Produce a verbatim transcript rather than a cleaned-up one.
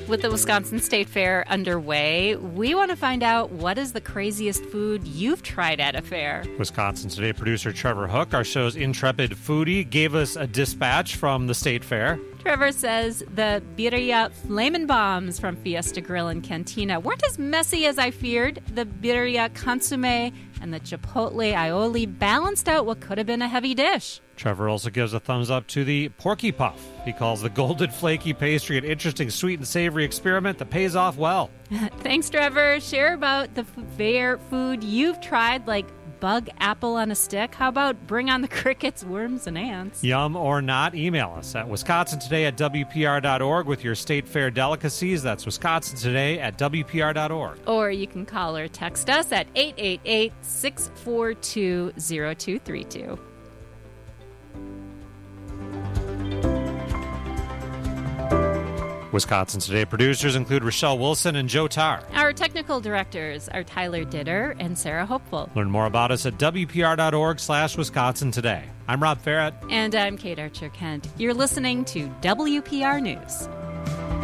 With the Wisconsin State Fair underway, we want to find out what is the craziest food you've tried at a fair. Wisconsin Today producer Trevor Hook, our show's intrepid foodie, gave us a dispatch from the State Fair. Trevor says the birria flamin' bombs from Fiesta Grill and Cantina weren't as messy as I feared. The birria consomme and the chipotle aioli balanced out what could have been a heavy dish. Trevor also gives a thumbs up to the Porky Puff. He calls the golden flaky pastry an interesting sweet and savory experiment that pays off well. Thanks, Trevor. Share about the fair food you've tried, like bug apple on a stick. How about bring on the crickets, worms, and ants? Yum or not, email us at wisconsin today at w p r dot org with your State Fair delicacies. That's wisconsin today at w p r dot org. Or you can call or text us at eight eight eight, six four two, zero two three two. Wisconsin Today producers include Rochelle Wilson and Joe Tarr. Our technical directors are Tyler Ditter and Sarah Hopeful. Learn more about us at w p r dot org slash Wisconsin Today. I'm Rob Farrett. And I'm Kate Archer-Kent. You're listening to W P R News.